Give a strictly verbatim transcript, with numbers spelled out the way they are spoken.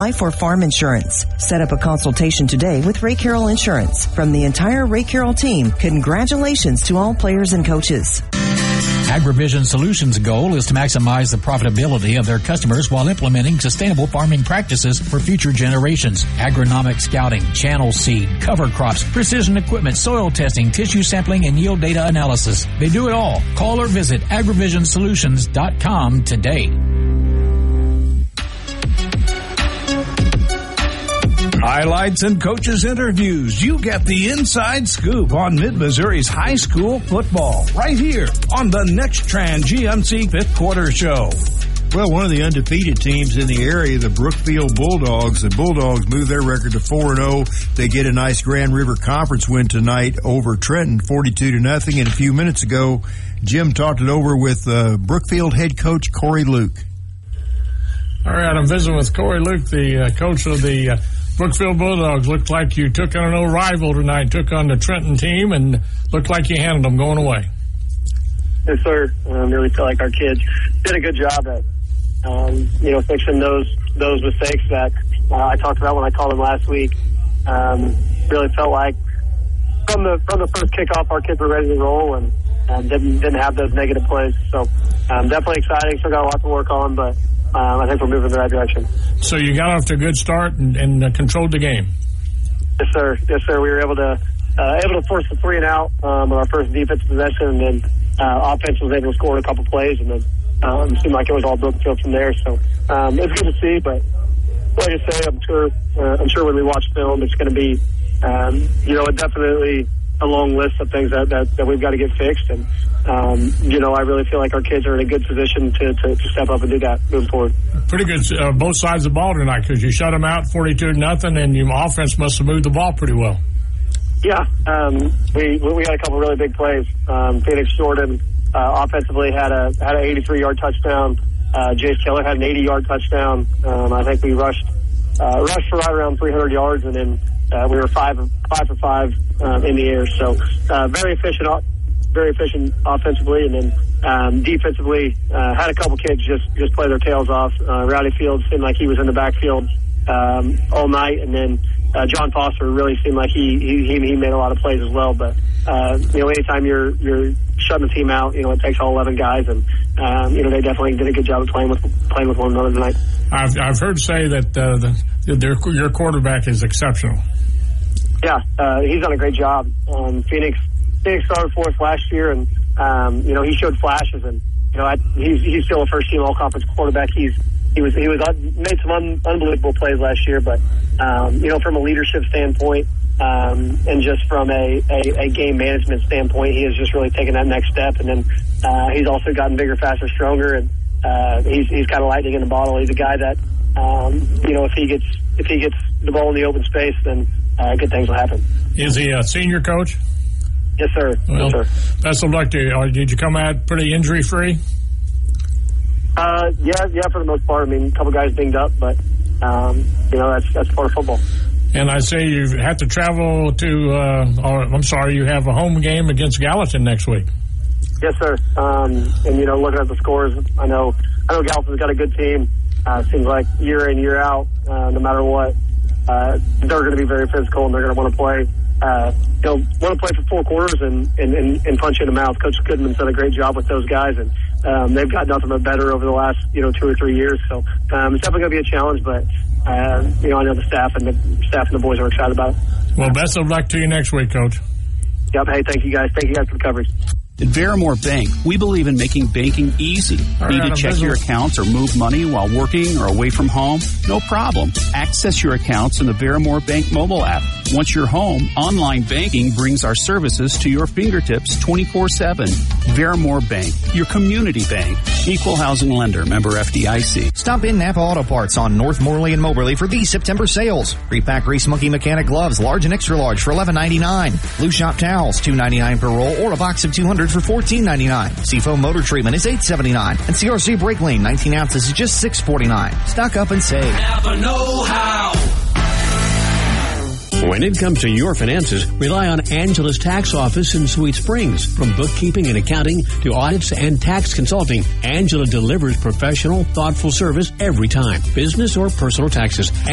Life or farm insurance. Set up a consultation today with Ray Carroll Insurance. From the entire Ray Carroll team, congratulations to all players and coaches. AgriVision Solutions' goal is to maximize the profitability of their customers while implementing sustainable farming practices for future generations. Agronomic scouting, channel seed, cover crops, precision equipment, soil testing, tissue sampling, and yield data analysis. They do it all. Call or visit agrivision solutions dot com today. Highlights and coaches' interviews. You get the inside scoop on Mid-Missouri's high school football right here on the NexTran G M C fifth Quarter Show. Well, one of the undefeated teams in the area, the Brookfield Bulldogs. The Bulldogs move their record to four and oh. They get a nice Grand River Conference win tonight over Trenton, forty-two to nothing. And a few minutes ago, Jim talked it over with uh, Brookfield head coach Corey Luke. All right, I'm visiting with Corey Luke, the uh, coach of the uh, Brookfield Bulldogs. Looked like you took on an old rival tonight, took on the Trenton team, and looked like you handled them going away. Yes, sir. I um, really feel like our kids did a good job at, um, you know, fixing those those mistakes that uh, I talked about when I called them last week. Um, really felt like from the from the first kickoff, our kids were ready to roll and um, didn't didn't have those negative plays. So um, definitely exciting. Still got a lot to work on, but um, I think we're moving in the right direction. So you got off to a good start and, and uh, controlled the game. Yes, sir. Yes, sir. We were able to uh, able to force the three and out um, on our first defensive possession, and then uh, offense was able to score a couple plays, and then um, it seemed like it was all Brookfield from there. So um, it's good to see, but like I say, I'm sure uh, I'm sure when we watch film, it's going to be um, you know definitely a long list of things that, that, that we've got to get fixed, and um, you know I really feel like our kids are in a good position to, to, to step up and do that moving forward. Pretty good, uh, both sides of the ball tonight, because you shut them out forty-two to nothing, and your offense must have moved the ball pretty well. Yeah, um, we we had a couple really big plays. Um, Phoenix Jordan uh, offensively had a had an eighty-three yard touchdown. Uh, Jace Keller had an eighty yard touchdown. Um, I think we rushed uh, rushed for right around three hundred yards, and then uh, we were five five for five um, in the air. So uh, very efficient, very efficient offensively, and then um, defensively uh, had a couple kids just just play their tails off. Uh, Rowdy Fields seemed like he was in the backfield um, all night, and then. Uh, John Foster really seemed like he, he he made a lot of plays as well. But uh, you know, anytime you're you're shutting the team out, you know, it takes all eleven guys, and um, you know they definitely did a good job of playing with playing with one another tonight. I've I've heard say that uh, the, their, your quarterback is exceptional. Yeah, uh, he's done a great job. Um, Phoenix Phoenix started for us last year, and um, you know he showed flashes, and you know I, he's he's still a first team all conference quarterback. He's He was he was made some un, unbelievable plays last year, but um, you know from a leadership standpoint um, and just from a, a, a game management standpoint, he has just really taken that next step. And then uh, he's also gotten bigger, faster, stronger, and uh, he's he's kind of lightning in the bottle. He's a guy that um, you know if he gets if he gets the ball in the open space, then uh, good things will happen. Is he a senior coach? Yes, sir. Well, yes, sir. Best of luck to you. Did you come out pretty injury free? Uh, yeah, yeah, for the most part. I mean, a couple guys dinged up, but, um, you know, that's that's part of football. And I say you have to travel to, uh, or, I'm sorry, you have a home game against Gallatin next week. Yes, sir. Um, and, you know, looking at the scores, I know I know Gallatin's got a good team. Uh, seems like year in, year out, uh, no matter what, uh, they're going to be very physical, and they're going to want to play. Uh, you know, want to play for four quarters and, and, and, and punch you in the mouth. Coach Goodman's done a great job with those guys, and um, they've got nothing but better over the last, you know, two or three years. So um, it's definitely going to be a challenge, but, uh, you know, I know the staff and the staff and the boys are excited about it. Well, best of luck to you next week, Coach. Yep. Hey, thank you, guys. Thank you guys for the coverage. At Verramore Bank, we believe in making banking easy. All Need right, to check your accounts or move money while working or away from home? No problem. Access your accounts in the Verramore Bank mobile app. Once you're home, online banking brings our services to your fingertips twenty-four seven. Verramore Bank, your community bank. Equal housing lender, member F D I C. Stop in Napa Auto Parts on North Morley and Moberly for these September sales. Pre-pack Grease Monkey Mechanic gloves, large and extra large for eleven ninety-nine. Blue Shop towels, two ninety-nine per roll, or a box of two hundred for fourteen ninety-nine. Seafoam motor treatment is eight seventy-nine, and C R C brake lane nineteen ounces is just six forty-nine. Stock up and save. Napa know-how. When it comes to your finances, rely on Angela's Tax Office in Sweet Springs. From bookkeeping and accounting to audits and tax consulting, Angela delivers professional, thoughtful service every time, business or personal taxes.